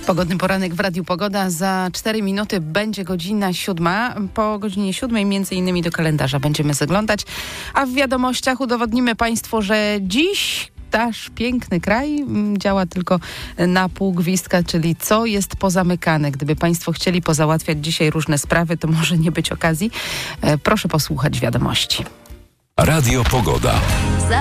Pogodny poranek w Radiu Pogoda. Za 4 minuty będzie godzina 7. Po godzinie 7 między innymi do kalendarza będziemy zaglądać. A w wiadomościach udowodnimy Państwu, że dziś nasz piękny kraj działa tylko na pół gwizdka, czyli co jest pozamykane. Gdyby Państwo chcieli pozałatwiać dzisiaj różne sprawy, to może nie być okazji. Proszę posłuchać wiadomości. Radio Pogoda.